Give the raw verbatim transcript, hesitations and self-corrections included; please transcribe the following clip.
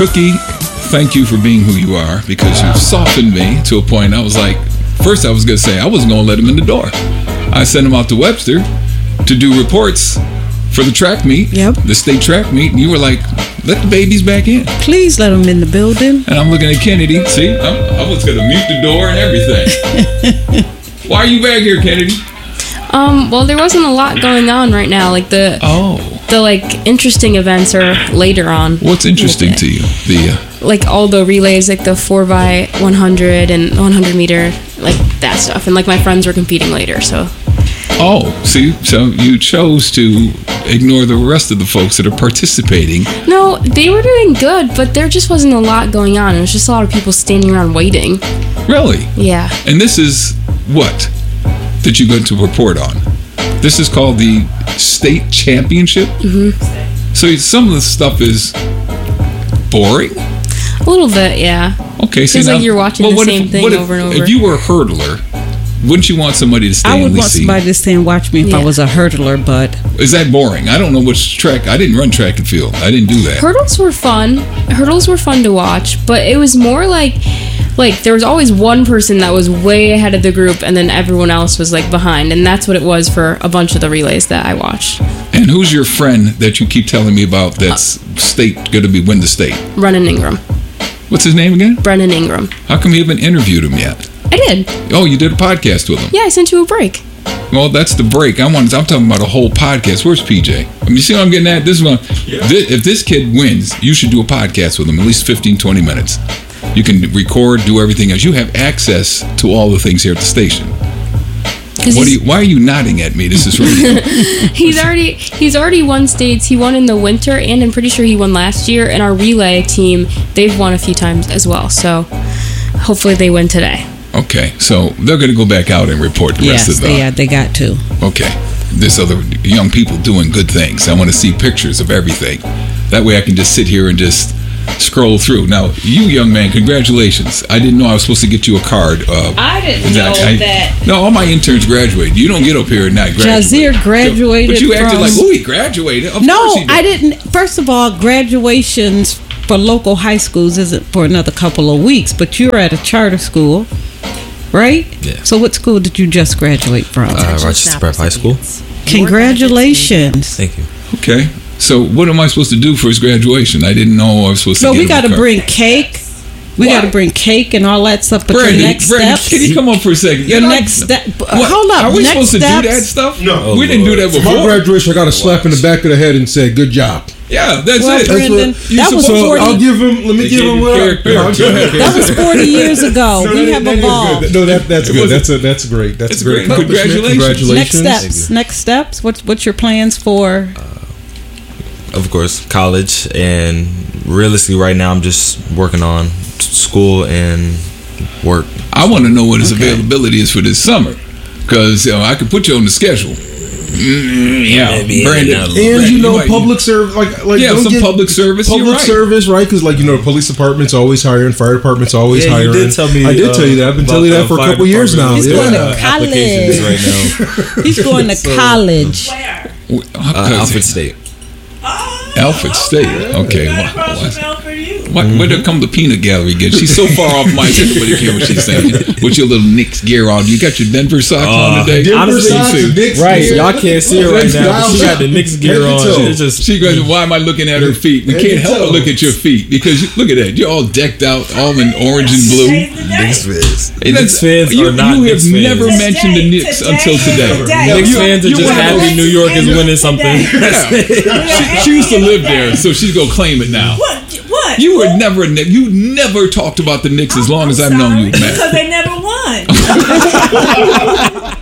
Cookie, thank you for being who you are, because you've softened me to a point I was like, first I was going to say I wasn't going to let him in the door. I sent him out to Webster to do reports for the track meet, Yep. the state track meet, and you were like, let the babies back in. Please let them in the building. And I'm looking at Kennedy. See, I, I was going to mute the door and everything. Why are you back here, Kennedy? Um, well, there wasn't a lot going on right now. Like the Oh. the like interesting events are later on. What's interesting to you? The uh, Like all the relays, like the four by one hundred and one hundred meter, like that stuff. And like my friends were competing later, so. Oh, see, so you chose to ignore the rest of the folks that are participating. No, they were doing good, but there just wasn't a lot going on. It was just a lot of people standing around waiting. Really? Yeah. And this is what that you got to report on? This is called the state championship? Mm-hmm. So some of the stuff is boring? A little bit, yeah. Okay, so Seems now, like you're watching well, the what same if, thing what if, over and over. If you were a hurdler, wouldn't you want somebody to stay I and would at want least see? somebody to stay and watch me if I Yeah. was a hurdler, but Is that boring? I don't know which track. I didn't run track and field. I didn't do that. Hurdles were fun. Hurdles were fun to watch, but it was more like like there was always one person that was way ahead of the group and then everyone else was like behind, and that's what it was for a bunch of the relays that I watched. And who's your friend that you keep telling me about that's state going to be win the state? Brennan Ingram. What's his name again? Brennan Ingram. How come you haven't interviewed him yet? I did. Oh, you did a podcast with him. Yeah, I sent you a break. Well, that's the break. I want. I'm talking about a whole podcast. Where's P J? I mean, you see what I'm getting at? This is one. Thi- if this kid wins, you should do a podcast with him, at least fifteen, twenty minutes. You can record, do everything else. You have access to all the things here at the station. 'Cause What do he's, you, why are you nodding at me? This is radio. he's already he's already won states. He won in the winter, and I'm pretty sure he won last year. And our relay team, they've won a few times as well. So hopefully they win today. Okay, so they're going to go back out and report the yes, rest of the. they, uh, they got to. Okay, there's other young people doing good things. I want to see pictures of everything. That way I can just sit here and just scroll through. Now, you young man, congratulations. I didn't know I was supposed to get you a card. Uh, I didn't that- know I- that. No, all my interns graduated. You don't get up here and not graduate. Jazir graduated But you acted from- like, oh, he graduated. Of No, course he did. I didn't. First of all, graduations for local high schools isn't for another couple of weeks, but you're at a charter school, right? Yeah. So what school did you just graduate from? Uh, Rochester Prep High School. Congratulations. Thank you. Okay, so what am I supposed to do for his graduation? I didn't know I was supposed to So get we him got a to card. bring cake. We What? got to bring cake and all that stuff. But Brandon, your next Brandon, steps. can you come on for a second? Your You're not- next step. What? Hold up. Are we next supposed to steps, do that stuff? No. we didn't do that For before. my graduation, I got a slap in the back of the head and said, "Good job." Yeah, that's Well, it. Brandon, That's what- you that was supposed- So forty I'll give him. Let me give him. Uh, Here, here, no, go ahead. That was forty years ago. No, we that- have that is evolved. good. No, that that's It good. was- That's a that's great. That's It's a great great. accomplishment. Congratulations. Next Congratulations. steps. Next steps. What's what's your plans for? Of course, college, and realistically, right now, I'm just working on school and work. I want to know what his Okay. availability is for this summer, because you know, I could put you on the schedule. Mm, yeah, Maybe, Brandon. no, And Brandon, you know, might- public service, like like Yeah, don't some get- public service. Public you're right. service, right? Because like you know, police departments always hiring, fire departments always Yeah, you hiring. did tell me, I did uh, tell you that. I've been about telling you that the for a fire couple years now. department. He's going Yeah. to college. Applications right now. He's going to college. W- Uh, because- Alfred State. Alfred State. Okay. Right Why, across why, from Alfred U. why, where did come the peanut gallery again? She's so far off mic. Nobody hear what she's saying. With your little Knicks gear on. You got your Denver socks on today? Denver Honestly, Sox, see. the Knicks Right, gear. y'all can't see her right now, but she got the Knicks gear Head to on. toe. It's just She goes, why am I looking at her feet? We Head can't to help but toe. look at your feet, because you, look at that. You're all decked out, all in orange and blue. Today's the day. Knicks fans. Hey, Knicks that's- fans you, are not you Knicks have fans. never Today, mentioned the Knicks today, until today. today. Knicks You- fans are you just wanna go- happy New York is winning something. Yeah. She, she used to live there, so she's gonna claim it now. What? What? You were never, you never talked about the Knicks as long as I've known you, Sorry, man. Because they never won.